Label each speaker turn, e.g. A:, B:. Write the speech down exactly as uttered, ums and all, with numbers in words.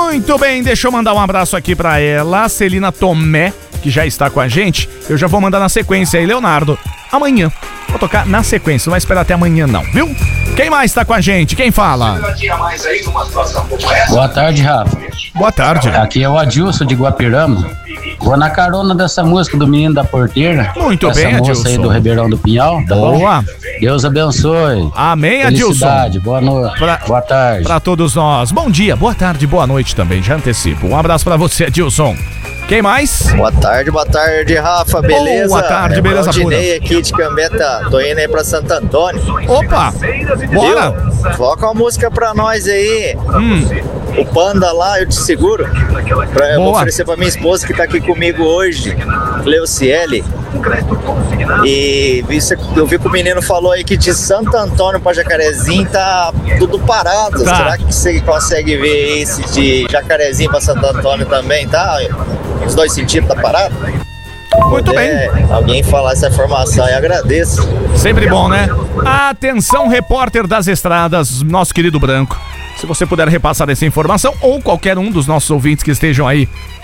A: Muito bem, deixa eu mandar um abraço aqui pra ela, Celina Tomé, que já está com a gente. Eu já vou mandar na sequência aí, Leonardo. Amanhã. Vou tocar na sequência, não vai esperar até amanhã não, viu? Quem mais tá com a gente? Quem fala?
B: Boa tarde, Rafa.
A: Boa tarde.
B: Aqui é o Adilson de Guapirama. Vou na carona dessa música do Menino da Porteira.
A: Muito
B: essa
A: bem,
B: moça
A: Adilson.
B: aí do Ribeirão do Pinhal. Tá bom?
A: Boa.
B: Deus abençoe.
A: Amém,
B: Felicidade.
A: Adilson.
B: Boa noite.
A: Pra,
B: boa tarde.
A: Pra todos nós. Bom dia, boa tarde, boa noite também, já antecipo. Um abraço pra você, Adilson. Quem mais?
C: Boa tarde, boa tarde, Rafa, beleza?
A: Boa tarde,
C: é
A: beleza pura.
C: Valdinei aqui de Cambeta, tô indo aí pra Santo Antônio.
A: Opa, bora.
C: Viu? Coloca uma música pra nós aí.
A: Hum.
C: O Panda lá, eu te seguro. Pra, eu vou
A: Boa.
C: oferecer pra minha esposa que tá aqui comigo hoje, Cleuciele. E isso- eu vi que o menino falou aí que de Santo Antônio pra Jacarezinho tá tudo parado.
A: Tá.
C: Será que você consegue ver esse de Jacarezinho pra Santo Antônio também, tá? Os dois sentidos tá parado?
A: Muito bem.
C: É, alguém falar essa informação e agradeço.
A: Sempre bom, né? Atenção, repórter das estradas, nosso querido Branco. Se você puder repassar essa informação, ou qualquer um dos nossos ouvintes que estejam aí